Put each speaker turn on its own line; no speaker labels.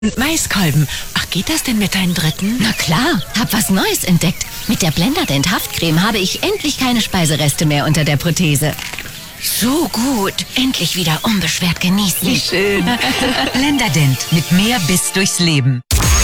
Maiskolben. Ach, geht das denn mit deinen dritten?
Na klar, hab was Neues entdeckt. Mit der Blenderdent Haftcreme habe ich endlich keine Speisereste mehr unter der Prothese. So gut. Endlich wieder unbeschwert genießen.
Wie schön.
Blenderdent mit mehr Biss durchs Leben.